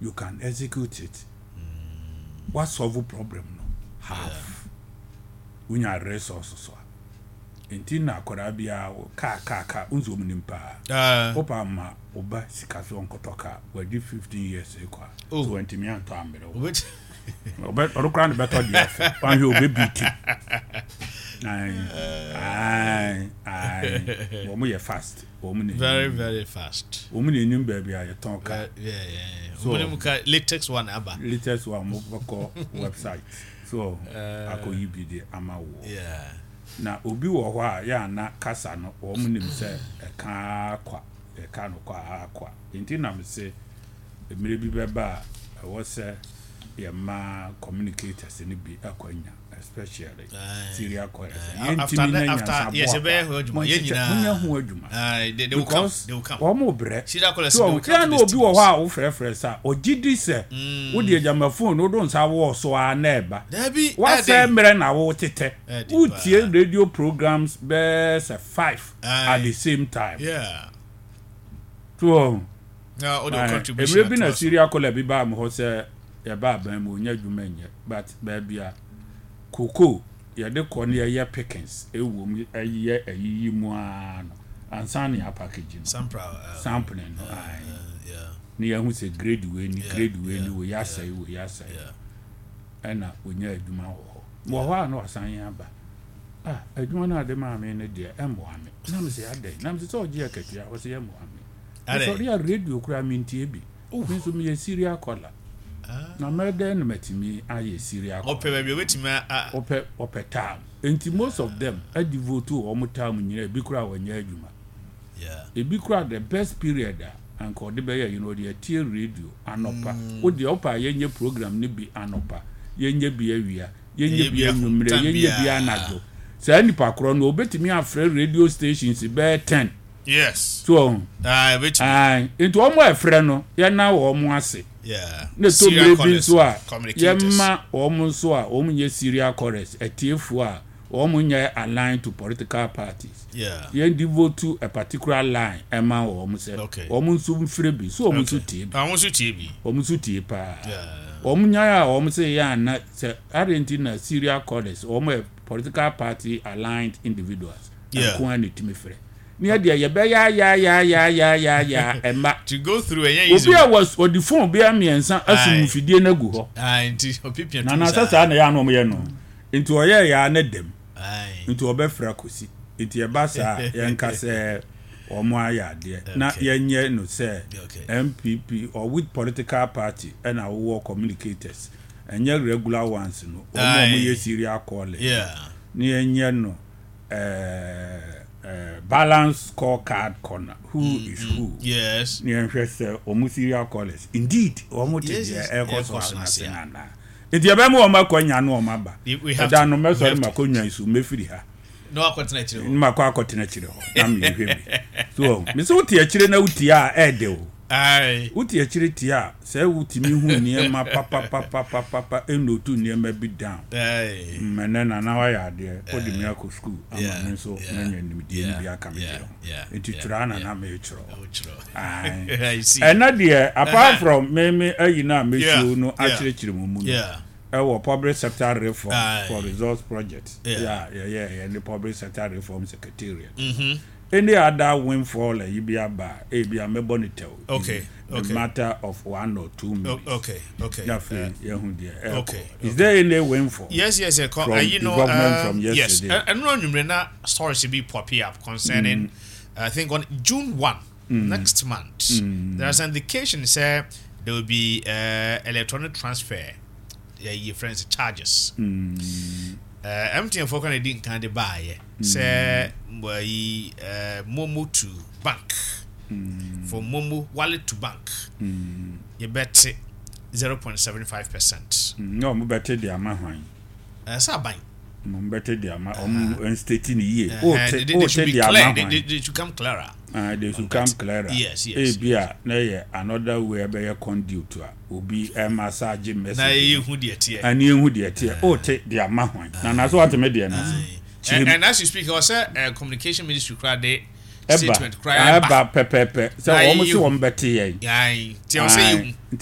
you can execute it. What solve the problem no? Half. We need resources. Intina korabia ka unzo mnimpa. Opa ma oba sikaso onkotoka we did 15 years ekwa. 20 million to ambere. Oba orukra ne beto dia. Wan he obe beat. Aye. Omo ye fast. Very very fast. Omo ne nim baby aye tonka. Yeah. So latest one aba. Latest one mo ko website. So akoyibi de amawo. Yeah. Na obi wo ho a ya na kasa no wo munim se eka no kwa enti na me se emire bi beba wo se ye ma communicators ni bi akwanya especially serial chorus after yes be ho adwuma ye nyina ho adwuma they will come wo mo bre serial chorus so ya na obi wo ho a wo frefre sa ogidi se wo de agama phone wo don sa wo so a na eba wa se mere na wo tete wo tie radio programs be say 5 at the same time so all the contribution be na serial chorus bi ba mo ho se ya ba ban mo nya dwuma nye but ba bia koko ya de kone ya pickings ewo mu ayi ayi mu ano ansane ya packaging sampling ni ya hu se grade we ni wo ya sai ana onya adwuma ho ano asan ya ba adwuma na de ma me ne de embo ame na me se ade na me se oje akatua wo se ya mo ame so ya radio kura mintie bi so me serial caller na mede no matimi aye serial ope baby wetimi ope time enti most of them a devote o mo time nyina bi kura wanya adwuma e bi kura the best period and ko de be you know the tie radio anopa o de opa yenye program ni bi anopa yenye bi awia yenye bi anwumre yenye bi anago sa nipa kro no obetimi afre radio stations be 10 yes so wetimi enti o mo afre no ye na wo mo ase ne to maybe so a yemma so a ye serial chorus etiefu a nye aligned to political parties ye devote to a particular line emma say nso mfre bi so so tie so tie pa nya say ya na say Argentina serial chorus a political party aligned individuals ko an timefre near the ya emma to go through easy obi was on the phone be amiensa asum fidie na gu ho nti opipia na sasa na ya no me no nti oye ya na dem nti obefra kosi nti e ba sa yenka se omo aya de na yenye no se MPP or with political party and our communicators and regular ones no omo ye serial call ni yenye no balance scorecard corner who is who ni enhwese omu serial callers indeed omu tije na enti ebe mu oma kwanya no oma ba da no meso ma kwanya isu mefiri ha no akotena chire ho ma kwa akotena chire ho na me hwe bi so me so uti achire na uti a ede o uti achire ti a se utimi hu ni ma papa enotu ni ma bi down menena na wa ya de odi me akọ school ama me so na nya ni di ni bi aka me enti tura na me chiro and de apart from me ayi na me show no achire chire mu mu our public sector reform for results project the public sector reform secretariat any other windfall you be aba e be am bonitel the matter of 1 or 2 minutes is there any windfall yes you know from yesterday and no na story should be popping up concerning I think on June 1 next month there's an indication say there will be electronic transfer your friends charges MTN for can didn't kind of buy say Momo to bank for Momo wallet to bank you bet 0.75%. No, mo bet the amount sa buy mo bet the amount stating year they should come clearer. They should come clearer. Yes. Bia na ye another way be your conduit to obi massage message. Na ye hu de tie. Ani hu de tie. O te de amahwan. Na so what me de na. And as you speak, I say communication ministry cry dey statement cry ba pepepe. So almost one bet ye. Yeah. Ti o say